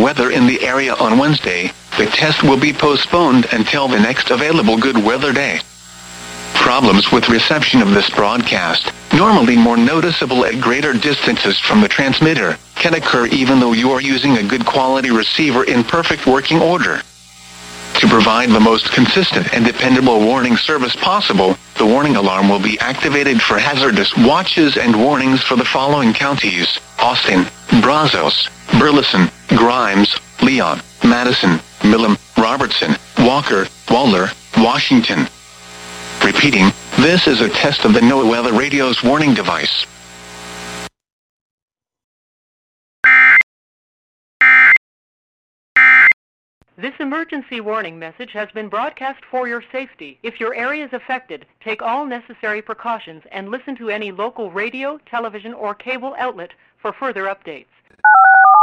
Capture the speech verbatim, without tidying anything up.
weather in the area on Wednesday, the test will be postponed until the next available good weather day. Problems with reception of this broadcast, normally more noticeable at greater distances from the transmitter, can occur even though you are using a good quality receiver in perfect working order. To provide the most consistent and dependable warning service possible, the warning alarm will be activated for hazardous watches and warnings for the following counties: Austin, Brazos, Burleson, Grimes, Leon, Madison, Milam, Robertson, Walker, Waller, Washington. Repeating, this is a test of the NOAA Weather Radio's warning device. This emergency warning message has been broadcast for your safety. If your area is affected, take all necessary precautions and listen to any local radio, television, or cable outlet for further updates.